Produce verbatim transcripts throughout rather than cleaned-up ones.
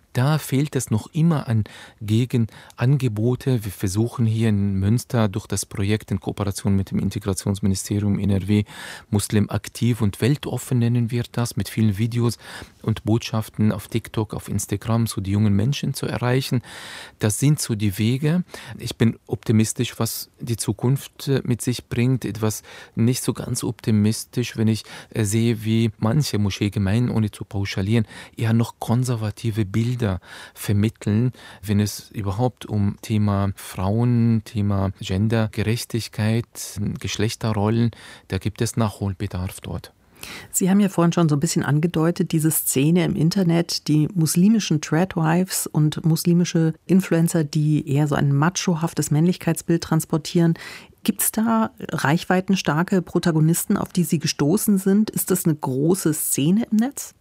Da fehlt es noch immer an Gegenangebote. Wir versuchen hier in Münster durch das Projekt in Kooperation mit dem Integrationsministerium N R W Muslim aktiv und weltoffen nennen wir das, mit vielen Videos und Botschaften auf TikTok, auf Instagram, so die jungen Menschen zu erreichen. Das sind so die Wege. Ich bin optimistisch, was die Zukunft mit sich bringt. Etwas nicht so ganz optimistisch, wenn ich sehe, wie manche Moscheegemeinden, ohne zu pauschalieren, eher noch konservative Bilder vermitteln, wenn es überhaupt um Thema Frauen, Thema Gendergerechtigkeit, Geschlechterrollen, da gibt es Nachholbedarf dort. Sie haben ja vorhin schon so ein bisschen angedeutet, diese Szene im Internet, die muslimischen Tradwives und muslimische Influencer, die eher so ein machohaftes Männlichkeitsbild transportieren. Gibt es da reichweitenstarke Protagonisten, auf die Sie gestoßen sind? Ist das eine große Szene im Netz?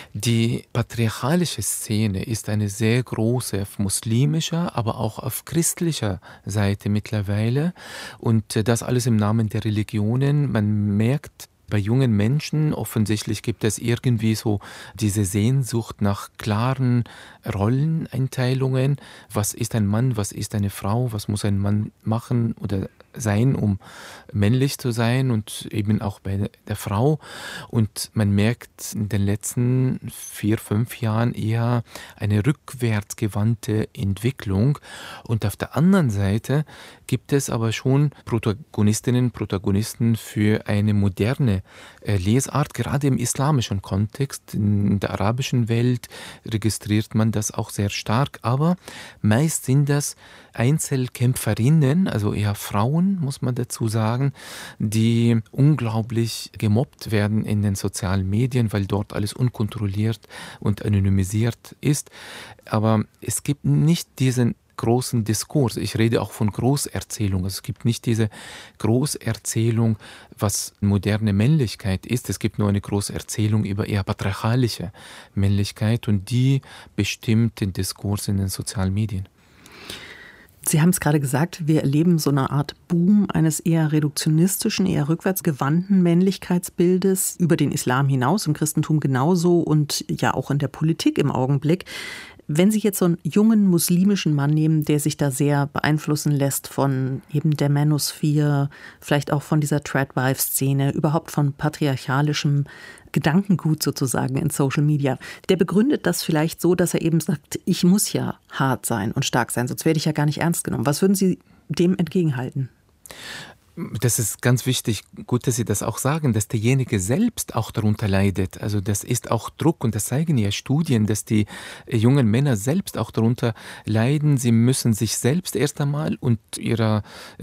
Die patriarchalische Szene ist eine sehr große auf muslimischer, aber auch auf christlicher Seite mittlerweile. Und das alles im Namen der Religionen. Man merkt, bei jungen Menschen offensichtlich gibt es irgendwie so diese Sehnsucht nach klaren Rolleneinteilungen. Was ist ein Mann, was ist eine Frau, was muss ein Mann machen oder sein, um männlich zu sein, und eben auch bei der Frau. Und man merkt in den letzten vier, fünf Jahren eher eine rückwärtsgewandte Entwicklung. Und auf der anderen Seite gibt es aber schon Protagonistinnen und Protagonisten für eine moderne Lesart, gerade im islamischen Kontext. In der arabischen Welt registriert man das auch sehr stark, aber meist sind das Einzelkämpferinnen, also eher Frauen, muss man dazu sagen, die unglaublich gemobbt werden in den sozialen Medien, weil dort alles unkontrolliert und anonymisiert ist. Aber es gibt nicht diesen großen Diskurs. Ich rede auch von Großerzählung. Also es gibt nicht diese Großerzählung, was moderne Männlichkeit ist. Es gibt nur eine Großerzählung über eher patriarchalische Männlichkeit, und die bestimmt den Diskurs in den sozialen Medien. Sie haben es gerade gesagt, wir erleben so eine Art Boom eines eher reduktionistischen, eher rückwärtsgewandten Männlichkeitsbildes über den Islam hinaus, im Christentum genauso und ja auch in der Politik im Augenblick. Wenn Sie jetzt so einen jungen muslimischen Mann nehmen, der sich da sehr beeinflussen lässt von eben der Manosphere, vielleicht auch von dieser Tradwife-Szene, überhaupt von patriarchalischem Gedankengut sozusagen in Social Media, der begründet das vielleicht so, dass er eben sagt, ich muss ja hart sein und stark sein, sonst werde ich ja gar nicht ernst genommen. Was würden Sie dem entgegenhalten? Das ist ganz wichtig, gut, dass Sie das auch sagen, dass derjenige selbst auch darunter leidet. Also das ist auch Druck, und das zeigen ja Studien, dass die jungen Männer selbst auch darunter leiden. Sie müssen sich selbst erst einmal und ihrem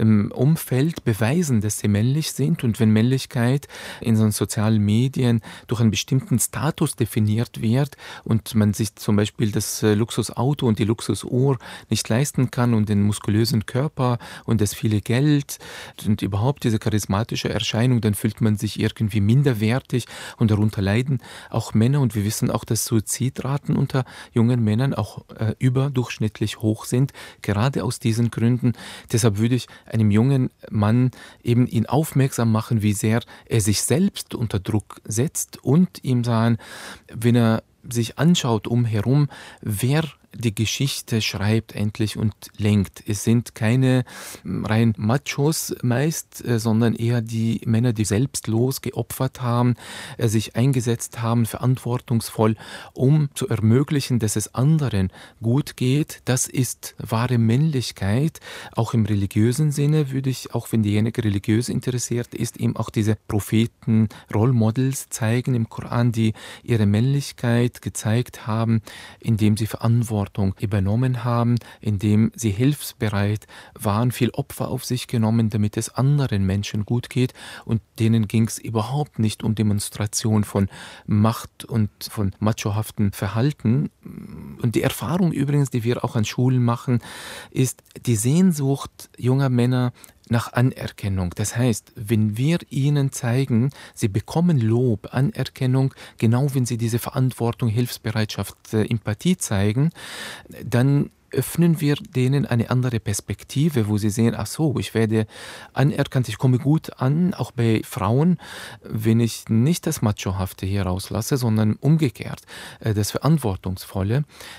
Umfeld beweisen, dass sie männlich sind. Und wenn Männlichkeit in so sozialen Medien durch einen bestimmten Status definiert wird und man sich zum Beispiel das Luxusauto und die Luxusuhr nicht leisten kann und den muskulösen Körper und das viele Geld und überhaupt diese charismatische Erscheinung, dann fühlt man sich irgendwie minderwertig, und darunter leiden auch Männer, und wir wissen auch, dass Suizidraten unter jungen Männern auch äh, überdurchschnittlich hoch sind, gerade aus diesen Gründen. Deshalb würde ich einem jungen Mann eben ihn aufmerksam machen, wie sehr er sich selbst unter Druck setzt, und ihm sagen, wenn er sich anschaut umherum, wer die Geschichte schreibt endlich und lenkt. Es sind keine rein Machos meist, sondern eher die Männer, die selbstlos geopfert haben, sich eingesetzt haben, verantwortungsvoll, um zu ermöglichen, dass es anderen gut geht. Das ist wahre Männlichkeit. Auch im religiösen Sinne würde ich, auch wenn diejenige religiös interessiert ist, ihm auch diese Propheten, Role Models zeigen im Koran, die ihre Männlichkeit gezeigt haben, indem sie Verantwortung übernommen haben, indem sie hilfsbereit waren, viel Opfer auf sich genommen, damit es anderen Menschen gut geht, und denen ging es überhaupt nicht um Demonstration von Macht und von machohaftem Verhalten. Und die Erfahrung übrigens, die wir auch an Schulen machen, ist die Sehnsucht junger Männer nach Anerkennung. Das heißt, wenn wir ihnen zeigen, sie bekommen Lob, Anerkennung, genau wenn sie diese Verantwortung, Hilfsbereitschaft, Empathie zeigen, dann öffnen wir denen eine andere Perspektive, wo sie sehen, ach so, ich werde anerkannt, ich komme gut an, auch bei Frauen, wenn ich nicht das Machohafte hier rauslasse, sondern umgekehrt, das Verantwortungsvolle.